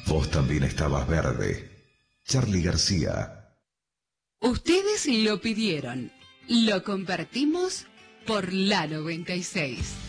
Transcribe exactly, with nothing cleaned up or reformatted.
Vos también estabas verde. Charly García. Ustedes lo pidieron. Lo compartimos por la noventa y seis.